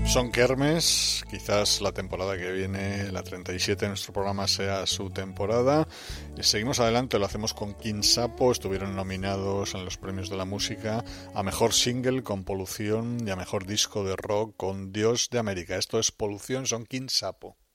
Son Kermes, quizás la temporada que viene, la 37 de nuestro programa, sea su temporada. Seguimos adelante, lo hacemos con King Sapo. Estuvieron nominados en los premios de la música a Mejor Single con Polución y a Mejor Disco de Rock con Dios de América. Esto es Polución, son King Sapo.